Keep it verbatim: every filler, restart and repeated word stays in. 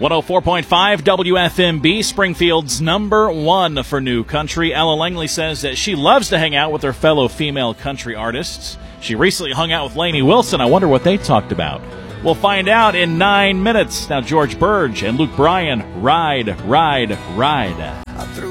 one oh four point five W F M B, Springfield's number one for new country. Ella Langley says that she loves to hang out with her fellow female country artists. She recently hung out with Lainey Wilson. I wonder what they talked about. We'll find out in nine minutes. Now George Burge and Luke Bryan, Ride, Ride, Ride.